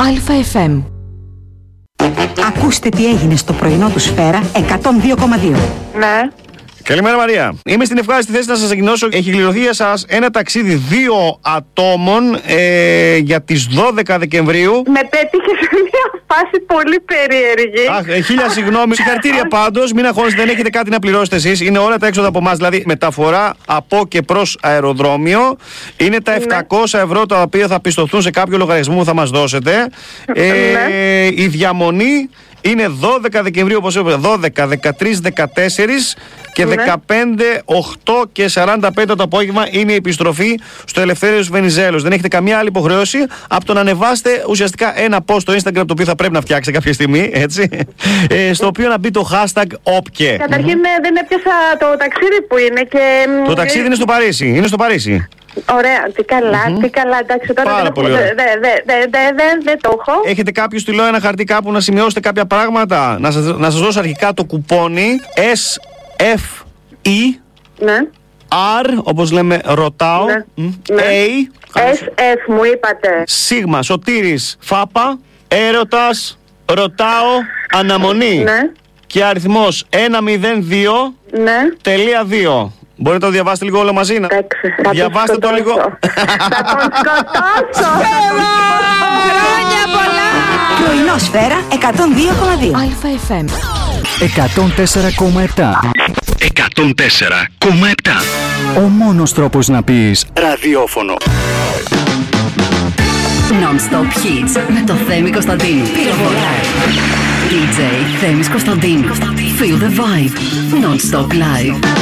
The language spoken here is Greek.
Α.Φ.Μ. Ακούστε τι έγινε στο πρωινό του Σφαίρα 102,2. Ναι. Καλημέρα, Μαρία. Είμαι στην ευχάριστη θέση να σας ανακοινώσω. Έχει κληρωθεί για σας ένα ταξίδι 2 ατόμων για τις 12 Δεκεμβρίου. Με πέτυχε σε μια φάση πολύ περίεργη. Χίλια συγγνώμη. Συγχαρητήρια πάντως. Μην αγχώνεστε, δεν έχετε κάτι να πληρώσετε εσείς. Είναι όλα τα έξοδα από εμάς. Δηλαδή, μεταφορά από και προς αεροδρόμιο. Είναι τα 700 ευρώ τα οποία θα πιστωθούν σε κάποιο λογαριασμό που θα μας δώσετε. Η διαμονή είναι 12 Δεκεμβρίου, όπως είπα, 12, 13, 14 και 15, 8 και 45 το απόγευμα είναι η επιστροφή στο Ελευθέριος Βενιζέλος. Δεν έχετε καμία άλλη υποχρέωση από το να ανεβάσετε ουσιαστικά ένα post στο Instagram, το οποίο θα πρέπει να φτιάξετε κάποια στιγμή, έτσι, στο οποίο να μπει το hashtag OPKE. Καταρχήν δεν έπιασα το ταξίδι που είναι και... Το ταξίδι είναι στο Παρίσι, είναι στο Παρίσι. Ωραία, τι καλά, εντάξει, τώρα Πάρα πολύ ωραία. δεν το έχω. Έχετε κάποιο στυλό, ένα χαρτί κάπου να σημειώσετε κάποια πράγματα? Να σας δώσω αρχικά το κουπόνι SFE, Ναι. R, όπως λέμε ρωτάω, A, SF μου είπατε. Σίγμα, Σωτήρης, Φάπα, έρωτας, ρωτάω, αναμονή. Ναι. Και αριθμός 102.2. Ναι. Μπορείτε να το διαβάσετε λίγο όλο μαζί? Διαβάστε το λίγο. Θα τον σκοτώσω. Χρόνια πολλά! Πρωινό Σφαίρα 102,2. Α.Φ.Μ. 104,7. 104,7. Ο μόνος τρόπος να πεις ραδιόφωνο. Non-stop hits με το Θέμη Κωνσταντίνου. Πυροβολάει. DJ Θέμης Κωνσταντίνου. Feel the vibe. Non-stop live.